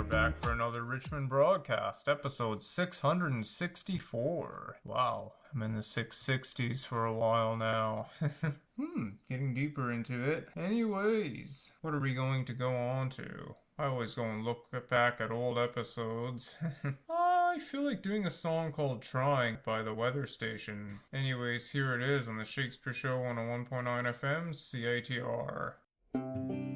are back for another Richmond broadcast, episode 664. Wow, I'm in the 660s for a while now. Getting deeper into it. Anyways, what are we going to go on to? I always go and look back at old episodes. I feel like doing a song called Trying by the Weather Station. Anyways, here it is on the Shakespeare Show 101.9 FM, CITR.